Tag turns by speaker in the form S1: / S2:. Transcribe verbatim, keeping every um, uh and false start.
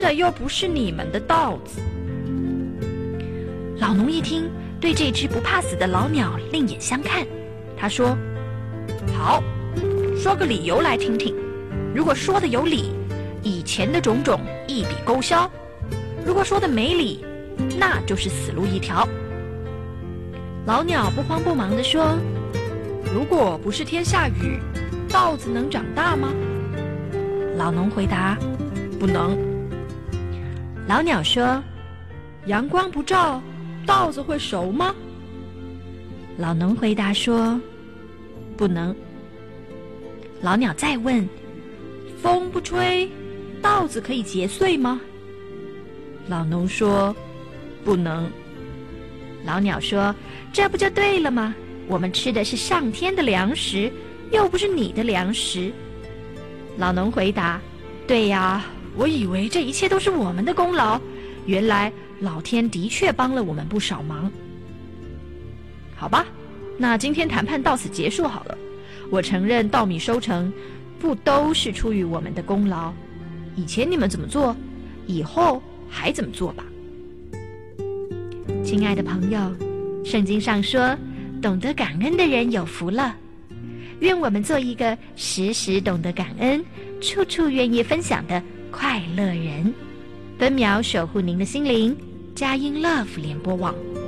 S1: 的又不是你们的稻子。老农一听，对这只不怕死的老鸟另眼相看。他说：好，说个理由来听听。如果说的有理，以前的种种一笔勾销；如果说的没理，那就是死路一条。老鸟不慌不忙地说：如果不是天下雨，稻子能长大吗？老农回答：不能。老鸟说：阳光不照，稻子会熟吗？老农回答说：不能。老鸟再问：风不吹，稻子可以结穗吗？老农说：不能。老鸟说：这不就对了吗？我们吃的是上天的粮食，又不是你的粮食。老农回答：对呀，我以为这一切都是我们的功劳，原来老天的确帮了我们不少忙。好吧，那今天谈判到此结束好了。我承认稻米收成不都是出于我们的功劳，以前你们怎么做，以后还怎么做吧。亲爱的朋友，圣经上说，懂得感恩的人有福了。愿我们做一个时时懂得感恩，处处愿意分享的快乐人。分秒守护您的心灵，佳音 Love 联播网。